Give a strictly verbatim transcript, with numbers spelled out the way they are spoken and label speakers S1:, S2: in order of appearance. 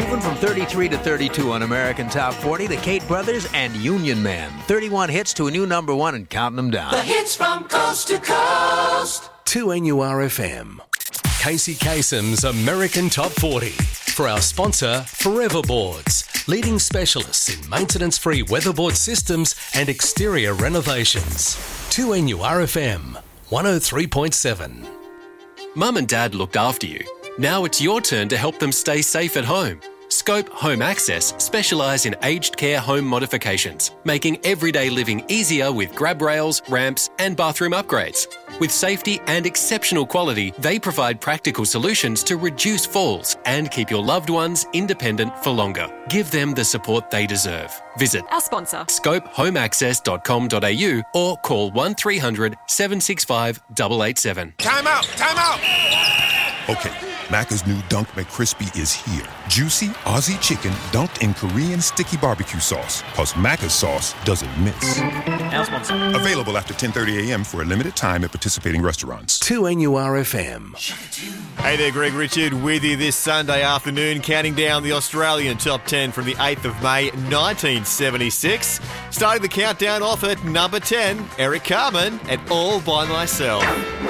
S1: Moving from thirty-three to thirty-two on American Top forty, the Kate Brothers and Union Man. thirty-one hits to a new number one and counting them down.
S2: The hits from coast to coast.
S3: two N U R F M. Casey Kasem's American Top forty. For our sponsor, Forever Boards, leading specialists in maintenance-free weatherboard systems and exterior renovations. two N U R F M, one oh three point seven.
S4: Mum and Dad looked after you. Now it's your turn to help them stay safe at home. Scope Home Access specialise in aged care home modifications, making everyday living easier with grab rails, ramps and bathroom upgrades. With safety and exceptional quality, they provide practical solutions to reduce falls and keep your loved ones independent for longer. Give them the support they deserve. Visit
S5: our sponsor,
S4: scope home access dot com dot a u or call one three hundred, seven six five, eight eight seven.
S6: Time out! Time out! Okay, Macca's new Dunk McCrispy is here. Juicy Aussie chicken dunked in Korean sticky barbecue sauce. Plus Macca's sauce doesn't miss.
S7: Our sponsor.
S6: Available after ten thirty a.m. for a limited time at participating restaurants.
S3: two N U R F M.
S8: Hey there, Greg Richard with you this Sunday afternoon, counting down the Australian top ten from the eighth of May, nineteen seventy-six. Starting the countdown off at number ten, Eric Carmen and All By Myself.